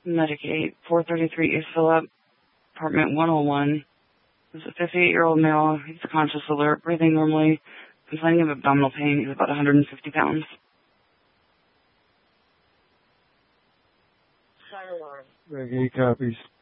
Medicaid, 433 East Phillip, apartment 101. He's a 58-year-old male. He's conscious, alert, breathing normally, complaining of abdominal pain. He's about 150 pounds. Greg, 8 copies.